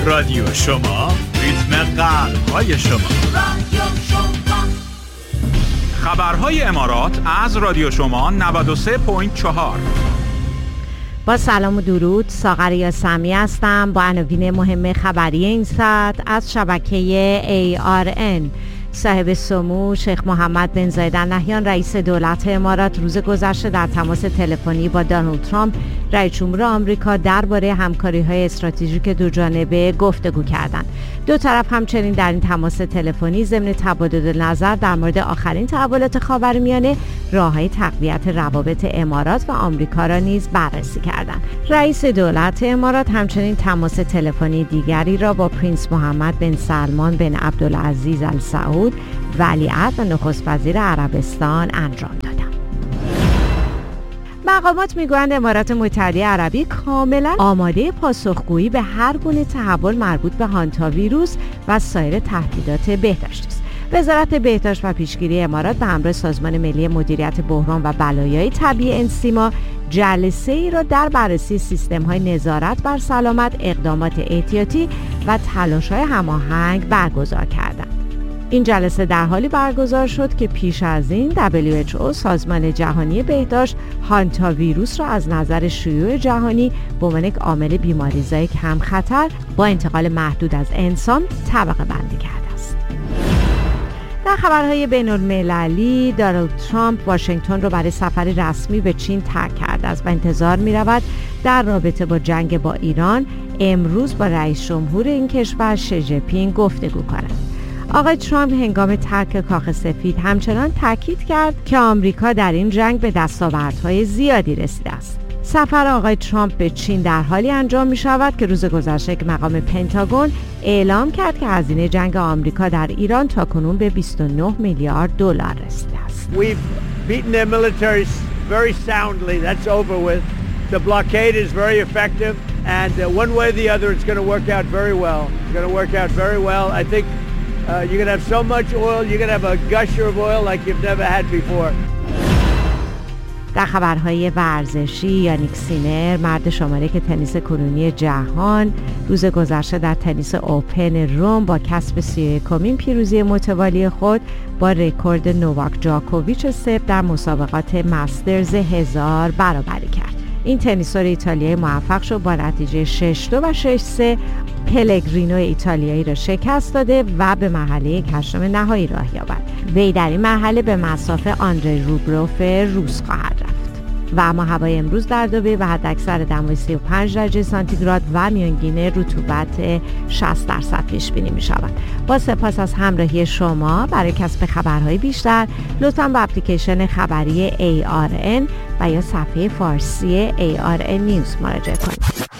رادیو شما، ریتم قلب‌های شما. خبرهای امارات از رادیو شما 93.4. با سلام و درود، ساغر یاسمی هستم با عناوین مهم خبری این ساعت از شبکه ARN. صاحب سمو شیخ محمد بن زاید ال نهیان رئیس دولت امارات روز گذشته در تماس تلفنی با دونالد ترامپ رئیس جمهور آمریکا درباره همکاری‌های استراتژیک دوجانبه گفتگو کردند. دو طرف همچنین در این تماس تلفنی ضمن تبادل نظر در مورد آخرین تحولات خاورمیانه، راه‌های تقویت روابط امارات و آمریکا را نیز بررسی کردند. رئیس دولت امارات همچنین تماس تلفنی دیگری را با پرنس محمد بن سلمان بن عبدالعزیز ال سعود ولیعهد و نخست وزیر عربستان انجام دادند. مقامات میگویند امارات متحده عربی کاملا آماده پاسخگویی به هر گونه تحول مربوط به هانتا ویروس و سایر تهدیدات بهداشتی است. وزارت بهداشت و پیشگیری امارات به همراه سازمان ملی مدیریت بحران و بلایای طبیعی انسیما جلسه ای را در بررسی سیستم‌های نظارت بر سلامت، اقدامات احتیاطی و تلاش‌های هماهنگ برگزار کردند. این جلسه در حالی برگزار شد که پیش از این WHO سازمان جهانی بهداشت هانتا ویروس را از نظر شیوع جهانی به عنوان یک عامل بیماریزای کم خطر با انتقال محدود از انسان طبقه بندی کرده است. در خبرهای بین المللی، دونالد ترامپ واشنگتن را برای سفری رسمی به چین ترک کرده است و انتظار می رود در رابطه با جنگ با ایران امروز با رئیس جمهور این کشور شی جین پینگ گفتگو کند. آقای ترامپ هنگام ترک کاخ سفید همچنان تاکید کرد که آمریکا در این جنگ به دستاوردهای زیادی رسیده است. سفر آقای ترامپ به چین در حالی انجام می شود که روز گذشته که مقام پنتاگون اعلام کرد که هزینه جنگ آمریکا در ایران تاکنون به 29 میلیارد دلار رسیده است. We've beaten their militaries very soundly. That's over with. The blockade is very effective and one way or the other it's going to work out very well. It's going to work out very well. I think you're going to have so much oil, you're going to have a gusher of oil like you've never had before. در خبرهای ورزشی، یانیک سینر مرد شماره که تنیس کنونی جهان روز گذشته در تنیس اوپن روم با کسب 31مین پیروزی متوالی خود با رکورد نوواک جاکوویچ سرب در مسابقات مسترز 1000 برابری کرد. این تنیسور ایتالیایی موفق شد با نتیجه 6-2 و 6-3 پلگرینو ایتالیایی را شکست داده و به مرحله هشتم نهایی راه یابد. وی در این مرحله به مسافه آندری روبروف روس خواهد رفت. و اما هوای امروز در دبی به حداکثر دمای 35 درجه سانتیگراد و میانگین رطوبت 60% پیش بینی می شود. با سپاس از همراهی شما. برای کسب خبرهای بیشتر لطفاً به اپلیکیشن خبری ARN و یا صفحه فارسی ARN نیوز مراجعه کنید.